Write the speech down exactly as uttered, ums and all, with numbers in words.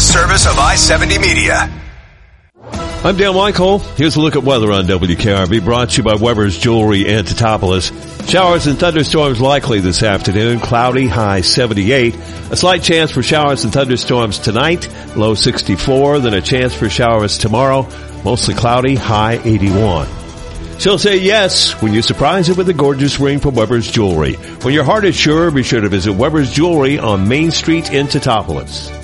a service of I seventy Media. I'm Dan Michael. Here's a look at weather on W K R B, brought to you by Weber's Jewelry in Teutopolis. Showers and thunderstorms likely this afternoon. Cloudy, high seventy-eight. A slight chance for showers and thunderstorms tonight, low sixty-four. Then a chance for showers tomorrow, mostly cloudy, high eighty-one. She'll say yes when you surprise her with a gorgeous ring from Weber's Jewelry. When your heart is sure, be sure to visit Weber's Jewelry on Main Street in Teutopolis.